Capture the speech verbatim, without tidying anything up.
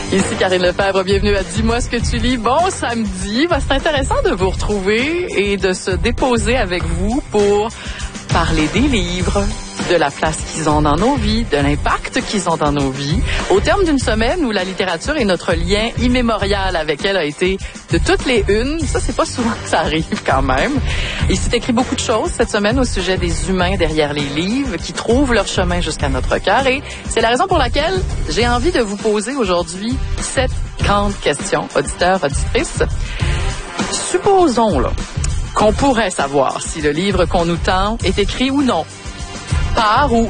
Ici Karine Lefebvre, bienvenue à Dis-moi ce que tu lis. Bon samedi, bah, c'est intéressant de vous retrouver et de se déposer avec vous pour parler des livres, de la place qu'ils ont dans nos vies, de l'impact qu'ils ont dans nos vies. Au terme d'une semaine où la littérature et notre lien immémorial avec elle a été de toutes les unes, ça c'est pas souvent que ça arrive quand même. Il s'est écrit beaucoup de choses cette semaine au sujet des humains derrière les livres qui trouvent leur chemin jusqu'à notre cœur et c'est la raison pour laquelle j'ai envie de vous poser aujourd'hui sept grandes questions, auditeurs, auditrices. Supposons là qu'on pourrait savoir si le livre qu'on nous tend est écrit ou non par ou